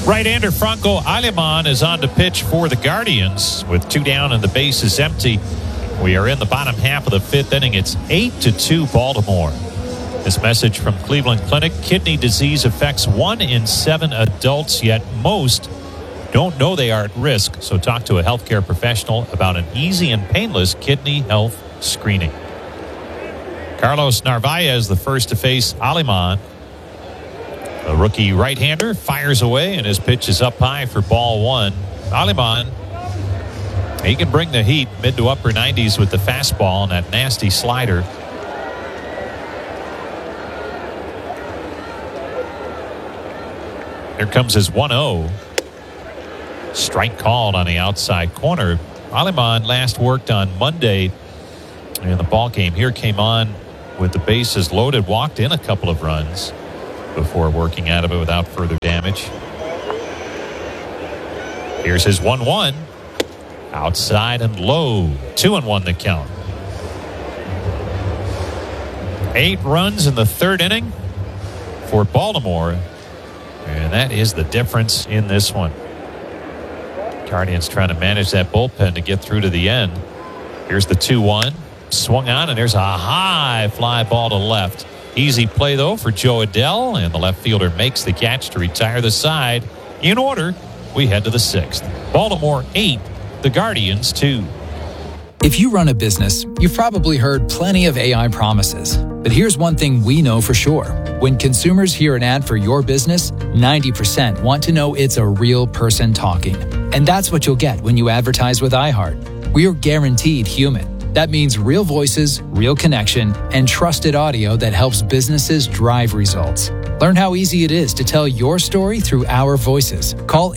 Right-hander Franco Aleman is on to pitch for the Guardians with 2 down and the base is empty. We are in the bottom half of the 5th inning. It's 8-2 Baltimore. This message from Cleveland Clinic: kidney disease affects 1 in 7 adults, yet most don't know they are at risk. So talk to a healthcare professional about an easy and painless kidney health screening. Carlos Narvaez, the first to face Aleman. The rookie right-hander fires away, and his pitch is up high for ball 1. Aleman, he can bring the heat, mid to upper 90s with the fastball and that nasty slider. Here comes his 1-0. Strike called on the outside corner. Aleman last worked on Monday in the ball game. Here came on with the bases loaded, walked in a couple of runs before working out of it without further damage. Here's his 1-1. Outside and low. 2-1 the count. 8 runs in the 3rd inning for Baltimore. And that is the difference in this one. Guardians trying to manage that bullpen to get through to the end. Here's the 2-1. Swung on, and there's a high fly ball to left. Easy play, though, for Joe Adell, and the left fielder makes the catch to retire the side. In order, we head to the 6th. Baltimore 8, the Guardians 2. If you run a business, you've probably heard plenty of AI promises. But here's one thing we know for sure. When consumers hear an ad for your business, 90% want to know it's a real person talking. And that's what you'll get when you advertise with iHeart. We're guaranteed human. That means real voices, real connection, and trusted audio that helps businesses drive results. Learn how easy it is to tell your story through our voices. Call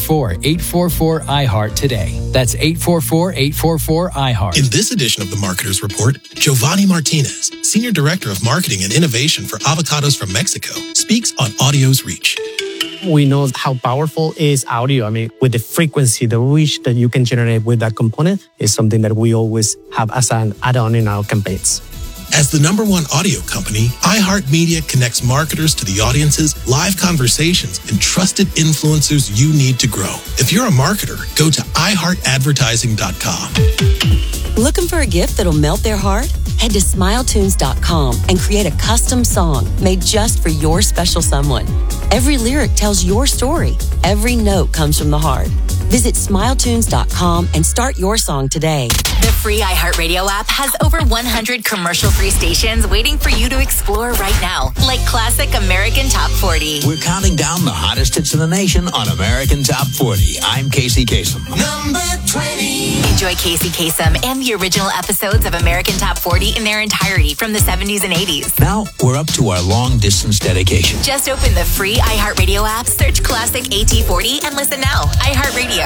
844-844-iHeart today. That's 844-844-iHeart. In this edition of the Marketer's Report, Giovanni Martinez, Senior Director of Marketing and Innovation for Avocados from Mexico, speaks on audio's reach. We know how powerful is audio. I mean, with the frequency, the reach that you can generate with that component is something that we always have as an add-on in our campaigns. As the #1 audio company, iHeartMedia connects marketers to the audiences, live conversations, and trusted influencers you need to grow. If you're a marketer, go to iHeartAdvertising.com. Looking for a gift that'll melt their heart? Head to SmileTunes.com and create a custom song made just for your special someone. Every lyric tells your story. Every note comes from the heart. Visit SmileTunes.com and start your song today. The free iHeartRadio app has over 100 commercial-free stations waiting for you to explore right now, like classic American Top 40. We're counting down the hottest hits in the nation on American Top 40. I'm Casey Kasem. Number 20. Enjoy Casey Kasem and the original episodes of American Top 40 in their entirety from the 70s and 80s. Now we're up to our long-distance dedication. Just open the free iHeartRadio app, search classic AT40, and listen now. iHeartRadio.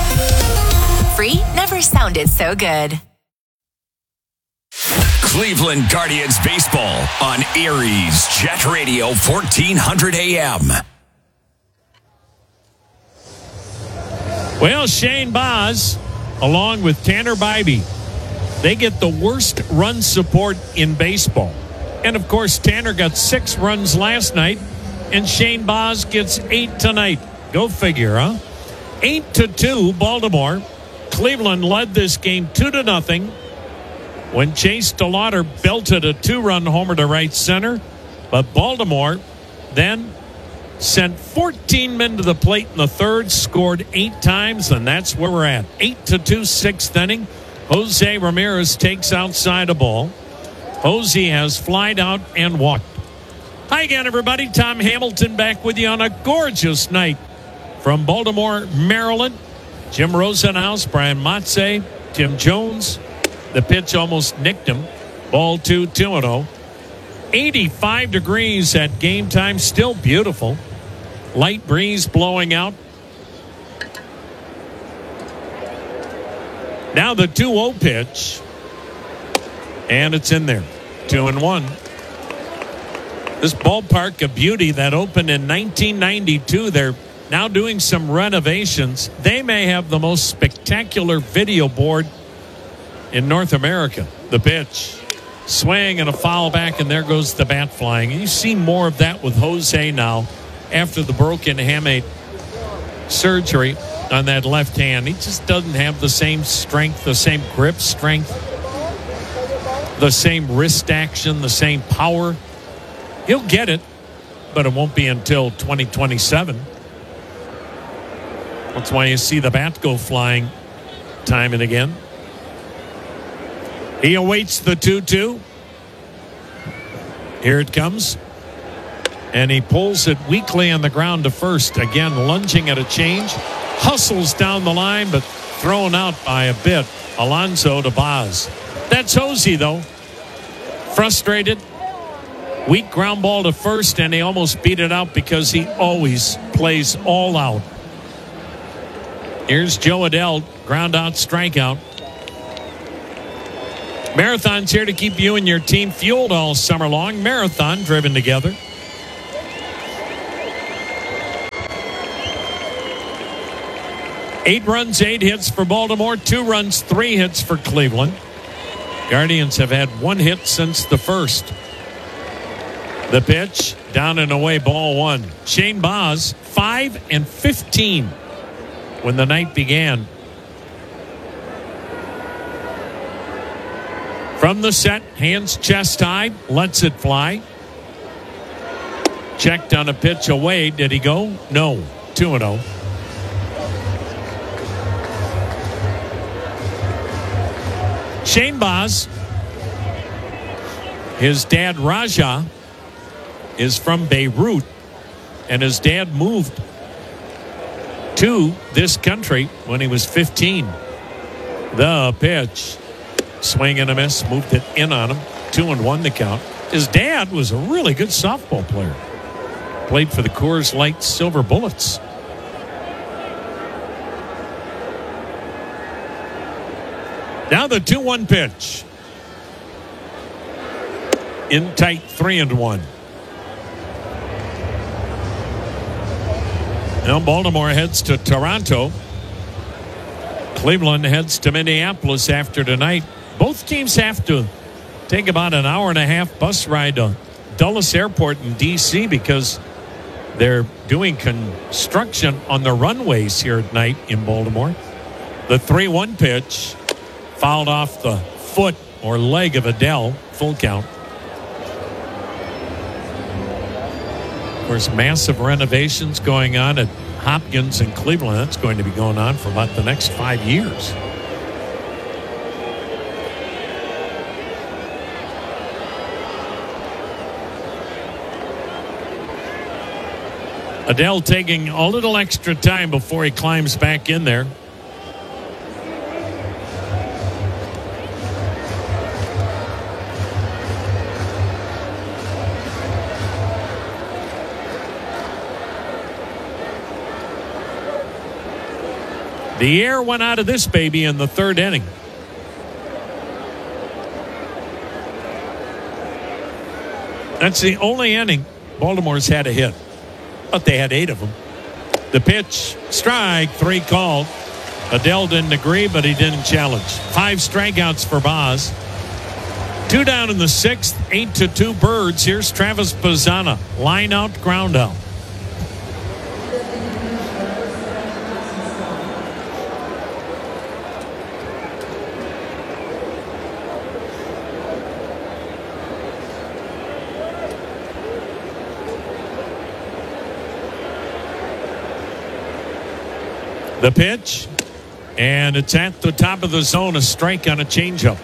Free never sounded so good. Cleveland Guardians baseball on Aries Jet Radio 1400 AM. Well, Shane Baz, along with Tanner Bybee, they get the worst run support in baseball. And, of course, Tanner got 6 runs last night, and Shane Baz gets 8 tonight. Go figure, huh? 8-2, Baltimore. Cleveland led this game 2-0 when Chase DeLauder belted a 2-run homer to right center. But Baltimore then sent 14 men to the plate in the 3rd, scored 8 times, and that's where we're at. 8-2, 6th inning. Jose Ramirez takes outside a ball. Jose has flied out and walked. Hi again, everybody. Tom Hamilton back with you on a gorgeous night from Baltimore, Maryland. Jim Rosenhaus, Brian Matze, Tim Jones. The pitch almost nicked him. Ball 2, 2-0. 85 degrees at game time. Still beautiful. Light breeze blowing out. Now the 2-0 pitch. And it's in there. 2-1. This ballpark, a beauty that opened in 1992. They're now doing some renovations. They may have the most spectacular video board in North America. The pitch. Swing and a foul back, and there goes the bat flying. And you see more of that with Jose now after the broken hamate surgery on that left hand. He just doesn't have the same strength, the same grip strength, the same wrist action, the same power. He'll get it, but it won't be until 2027. That's why you see the bat go flying time and again. He awaits the 2-2. Here it comes. And he pulls it weakly on the ground to first. Again, lunging at a change. Hustles down the line, but thrown out by a bit. Alonso to Baz. That's Hosey, though. Frustrated. Weak ground ball to first, and he almost beat it out because he always plays all out. Here's Joe Adell. Ground out, strikeout. Marathon's here to keep you and your team fueled all summer long. Marathon driven together. Eight runs, 8 hits for Baltimore. 2 runs, 3 hits for Cleveland. Guardians have had 1 hit since the first. The pitch, down and away, ball 1. Shane Baz, 5-15 when the night began. From the set, hands chest high, lets it fly. Checked on a pitch away. Did he go? No. 2-0. Shane Baz, his dad Raja is from Beirut, and his dad moved to this country when he was 15. The pitch, swing and a miss, moved it in on him. 2-1 the count. His dad was a really good softball player. Played for the Coors Light Silver Bullets. Now the 2-1 pitch. In tight, 3-1. Now Baltimore heads to Toronto. Cleveland heads to Minneapolis after tonight. Both teams have to take about an hour and a half bus ride to Dulles Airport in D.C. because they're doing construction on the runways here at night in Baltimore. The 3-1 pitch fouled off the foot or leg of Adell. Full count. Of course, massive renovations going on at Hopkins in Cleveland. That's going to be going on for about the next 5 years. Adell taking a little extra time before he climbs back in there. The air went out of this baby in the 3rd inning. That's the only inning Baltimore's had a hit. But they had 8 of them. The pitch, strike, 3 called. Adell didn't agree, but he didn't challenge. 5 strikeouts for Baz. 2 down in the 6th, 8-2 Birds. Here's Travis Bazzana. Line out, ground out. The pitch, and it's at the top of the zone, a strike on a changeup.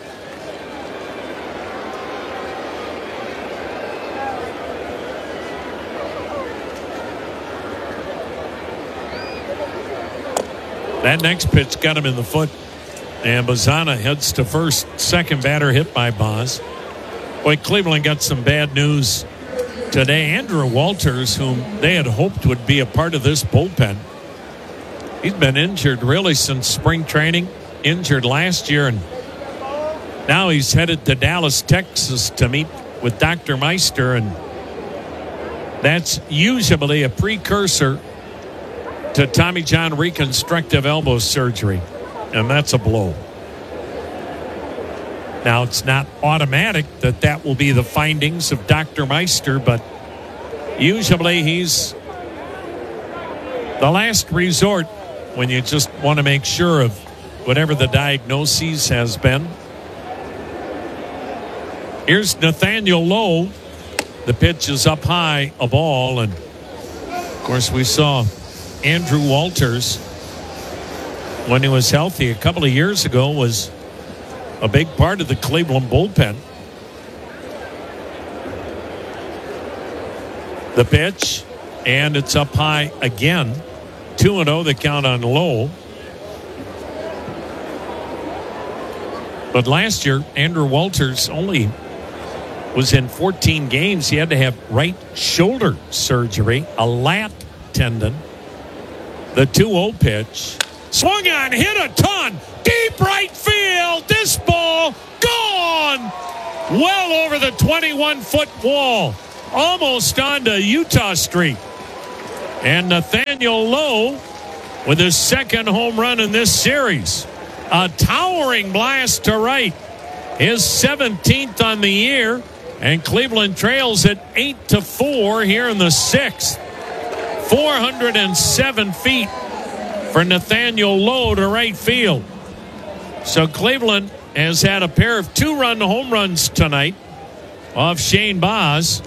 That next pitch got him in the foot, and Bazzana heads to first. Second batter hit by Baz. Boy, Cleveland got some bad news today. Andrew Walters, whom they had hoped would be a part of this bullpen, he's been injured really since spring training, injured last year, and now he's headed to Dallas, Texas to meet with Dr. Meister, and that's usually a precursor to Tommy John reconstructive elbow surgery, and that's a blow. Now, it's not automatic that that will be the findings of Dr. Meister, but usually he's the last resort when you just want to make sure of whatever the diagnosis has been. Here's Nathaniel Lowe. The pitch is up high, a ball, and of course we saw Andrew Walters when he was healthy a couple of years ago was a big part of the Cleveland bullpen. The pitch, and it's up high again. 2-0 the count on Lowe. But last year, Andrew Walters only was in 14 games. He had to have right shoulder surgery, a lat tendon. The 2-0 pitch. Swung on, hit a ton. Deep right field. This ball gone. Well over the 21-foot wall. Almost onto Utah Street. And Nathaniel Lowe with his second home run in this series. A towering blast to right. His 17th on the year. And Cleveland trails at 8-4 here in the sixth. 407 feet for Nathaniel Lowe to right field. So Cleveland has had a pair of 2-run home runs tonight off Shane Baz.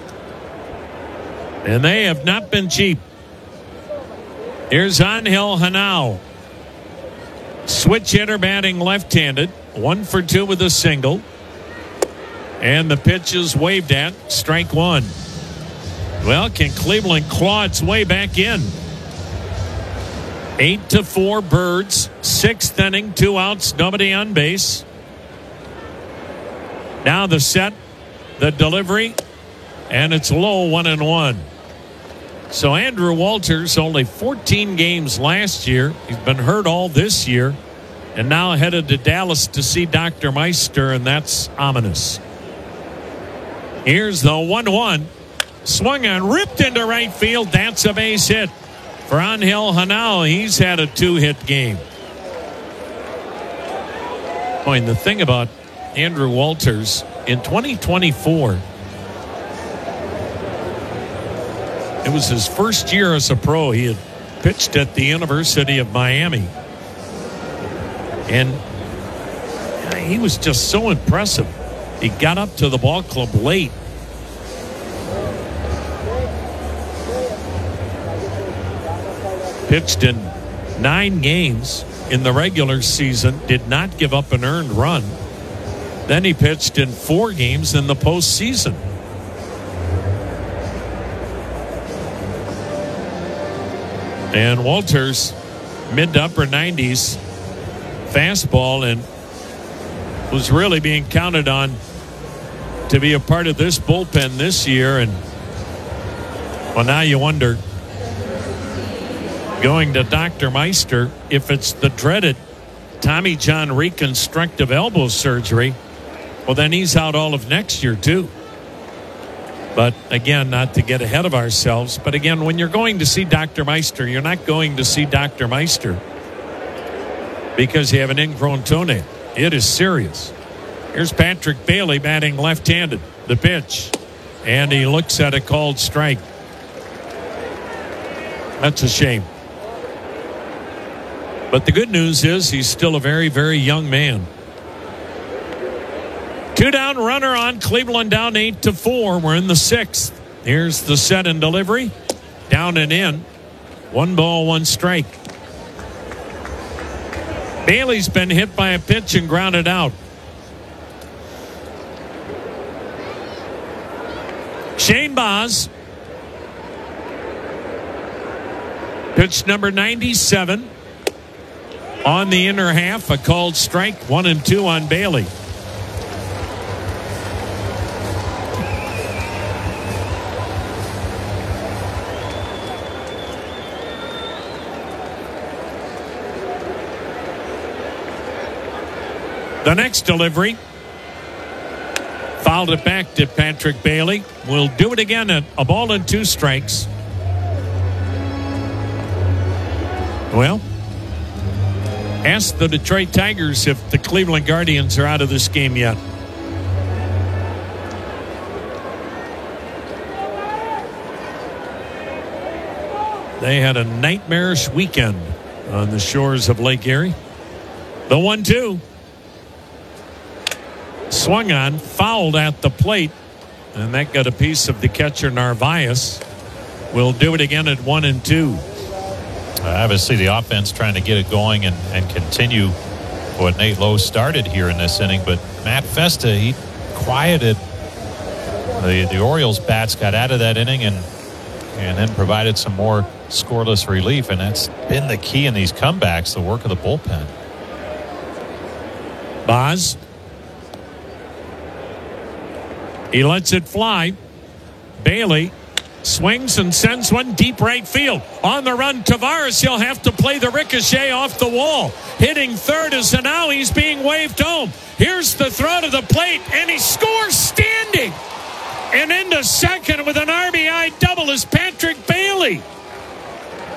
And they have not been cheap. Here's Angel Hanao. Switch hitter batting left-handed. 1 for 2 with a single. And the pitch is waved at. Strike one. Well, can Cleveland claw its way back in? 8-4 Birds. 6th inning, 2 outs, nobody on base. Now the set, the delivery, and it's Low 1-1. So Andrew Walters, only 14 games last year. He's been hurt all this year. And now headed to Dallas to see Dr. Meister, and that's ominous. Here's the 1-1. Swung on, ripped into right field. That's a base hit for Angel Hanao. He's had a 2-hit game. Boy, and the thing about Andrew Walters, in 2024, it was his first year as a pro. He had pitched at the University of Miami. And he was just so impressive. He got up to the ball club late. Pitched in 9 games in the regular season. Did not give up an earned run. Then he pitched in 4 games in the postseason. And Walters, mid to upper 90s fastball, and was really being counted on to be a part of this bullpen this year. And well, now you wonder, going to Dr. Meister, if it's the dreaded Tommy John reconstructive elbow surgery, well, then he's out all of next year too. But again, not to get ahead of ourselves, but again, when you're going to see Dr. Meister, you're not going to see Dr. Meister because you have an ingrown toenail. It is serious. Here's Patrick Bailey batting left-handed. The pitch. And he looks at a called strike. That's a shame. But the good news is he's still a very, very young man. 2 down, runner on. Cleveland down 8-4. We're in the 6th. Here's the set and delivery. Down and in. 1 ball, 1 strike. Bailey's been hit by a pitch and grounded out. Shane Baz. Pitch number 97. On the inner half, a called strike. 1-2 on Bailey. The next delivery. Fouled it back to Patrick Bailey. We'll do it again at a ball and 2 strikes. Well, ask the Detroit Tigers if the Cleveland Guardians are out of this game yet. They had a nightmarish weekend on the shores of Lake Erie. The 1-2. Swung on, fouled at the plate, and that got a piece of the catcher Narvaez. We'll do it again at 1-2. Obviously, the offense trying to get it going and continue what Nate Lowe started here in this inning. But Matt Festa, he quieted the Orioles bats, got out of that inning and then provided some more scoreless relief. And that's been the key in these comebacks, the work of the bullpen. Boz. He lets it fly. Bailey swings and sends one deep right field. On the run, Tavares. He'll have to play the ricochet off the wall. Hitting third is now he's being waved home. Here's the throw to the plate, and he scores standing. And into second with an RBI double is Patrick Bailey.